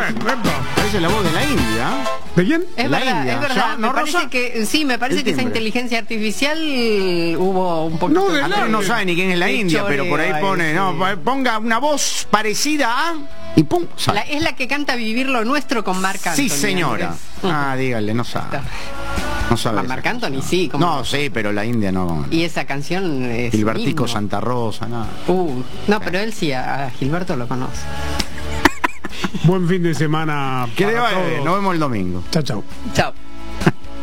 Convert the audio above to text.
Parece la voz de la India. ¿De quién? La Es verdad, India. es verdad. ¿Ya? ¿No, Me parece Rosa? que sí, me parece El que esa timbre. inteligencia artificial hubo un poquito. No, de A la- ver, no sabe ni quién es la de India, pero por ahí choreo pone, ahí, no, sí. ponga una voz parecida a y pum, sale. Es la que canta Vivir lo Nuestro con Marc Anthony. Sí, señora. Andrés. Ah, dígale, no sabe. No sabe. Marc esa Anthony, canción. sí, ¿cómo No, no? sí, pero la India no. Y esa canción es Gilbertico himno. Santa Rosa, nada. No, pero él sí, a Gilberto lo conoce. Buen fin de semana. Que le para vaya bien, todos. nos vemos el domingo. Chao, chao. Chao.